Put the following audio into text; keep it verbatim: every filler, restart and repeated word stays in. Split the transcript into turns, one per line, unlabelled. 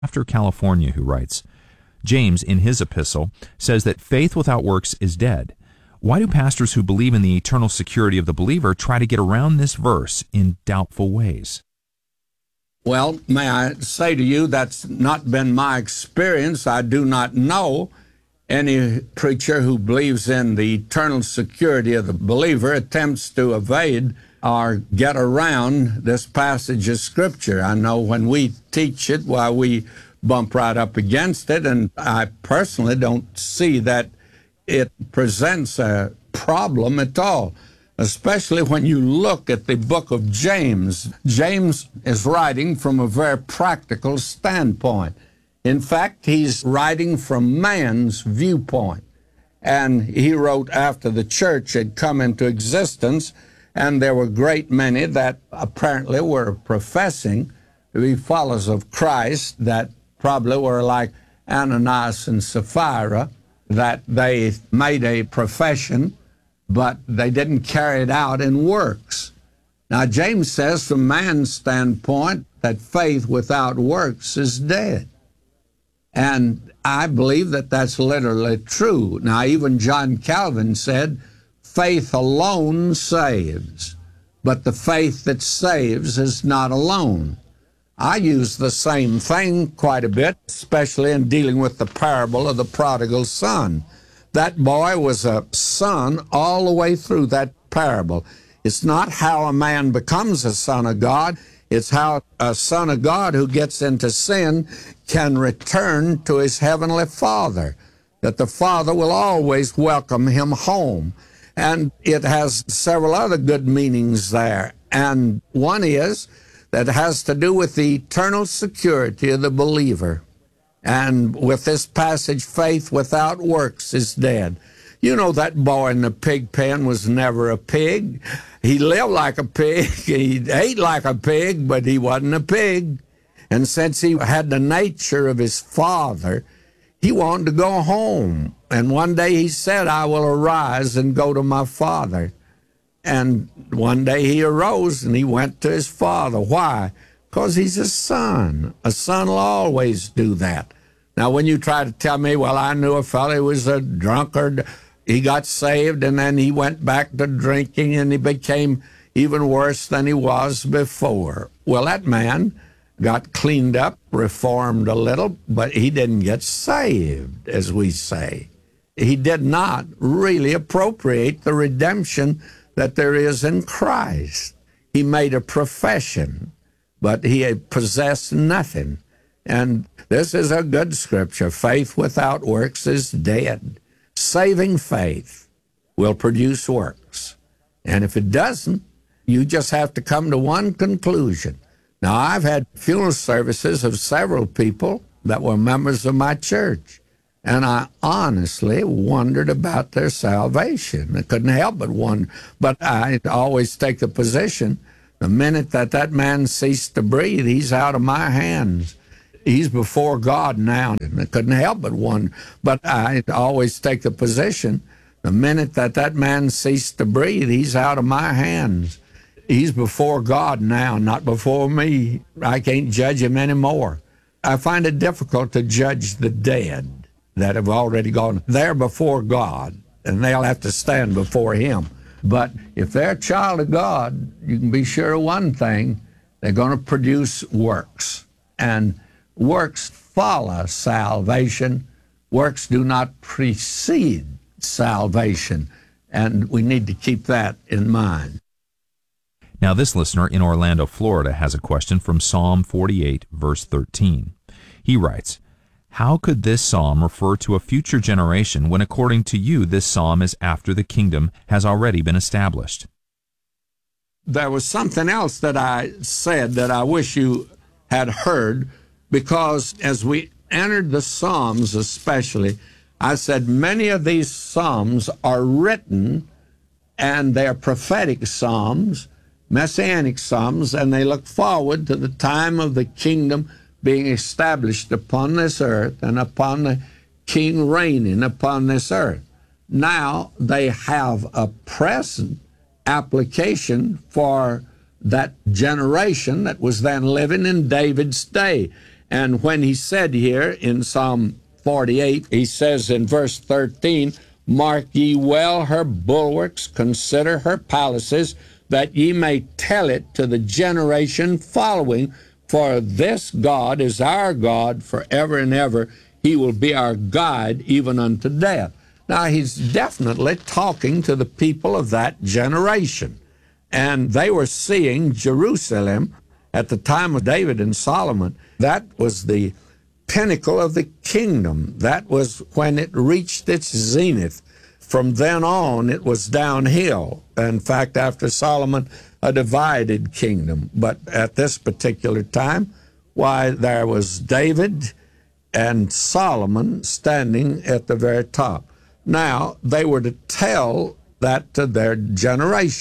after California, who writes, James, in his epistle, says that faith without works is dead. Why do pastors who believe in the eternal security of the believer try to get around this verse in doubtful ways?
Well, may I say to you, that's not been my experience. I do not know any preacher who believes in the eternal security of the believer attempts to evade or get around this passage of Scripture. I know when we teach it, why we bump right up against it, and I personally don't see that it presents a problem at all, especially when you look at the book of James. James is writing from a very practical standpoint. In fact, he's writing from man's viewpoint. And he wrote after the church had come into existence, and there were a great many that apparently were professing to be followers of Christ that probably were like Ananias and Sapphira, that they made a profession, but they didn't carry it out in works. Now, James says from man's standpoint that faith without works is dead. And I believe that that's literally true. Now, even John Calvin said, faith alone saves, but the faith that saves is not alone. I use the same thing quite a bit, especially in dealing with the parable of the prodigal son. That boy was a son all the way through that parable. It's not how a man becomes a son of God. It's how a son of God who gets into sin can return to his heavenly Father, that the Father will always welcome him home. And it has several other good meanings there. And one is that has to do with the eternal security of the believer. And with this passage, faith without works is dead. You know, that boy in the pig pen was never a pig. He lived like a pig, he ate like a pig, but he wasn't a pig. And since he had the nature of his father, he wanted to go home. And one day he said, I will arise and go to my father. And one day he arose and he went to his father. Why? Because he's a son. A son will always do that. Now, when you try to tell me, well, I knew a fellow who was a drunkard, he got saved, and then he went back to drinking, and he became even worse than he was before. Well, that man got cleaned up, reformed a little, but he didn't get saved, as we say. He did not really appropriate the redemption that there is in Christ. He made a profession, but he had possessed nothing. And this is a good scripture. Faith without works is dead. Saving faith will produce works. And if it doesn't, you just have to come to one conclusion. Now, I've had funeral services of several people that were members of my church, and I honestly wondered about their salvation. I couldn't help but wonder. But I always take the position, the minute that that man ceased to breathe, he's out of my hands. He's before God now, and I couldn't help but wonder. But I always take the position, the minute that that man ceased to breathe, he's out of my hands. He's before God now, not before me. I can't judge him anymore. I find it difficult to judge the dead that have already gone. They're before God, and they'll have to stand before him. But if they're a child of God, you can be sure of one thing, they're going to produce works. And works follow salvation. Works do not precede salvation. And we need to keep that in mind.
Now, this listener in Orlando, Florida, has a question from Psalm forty-eight, verse thirteen. He writes, how could this psalm refer to a future generation when, according to you, this psalm is after the kingdom has already been established?
There was something else that I said that I wish you had heard, because as we entered the Psalms especially, I said many of these Psalms are written, and they're prophetic Psalms, Messianic Psalms, and they look forward to the time of the kingdom being established upon this earth and upon the king reigning upon this earth. Now they have a present application for that generation that was then living in David's day. And when he said here in Psalm forty-eight, he says in verse thirteen, "Mark ye well her bulwarks, consider her palaces, that ye may tell it to the generation following. For this God is our God forever and ever. He will be our guide even unto death." Now, he's definitely talking to the people of that generation. And they were seeing Jerusalem at the time of David and Solomon. That was the pinnacle of the kingdom. That was when it reached its zenith. From then on, it was downhill. In fact, after Solomon, a divided kingdom. But at this particular time, why, there was David and Solomon standing at the very top. Now, they were to tell that to their generation.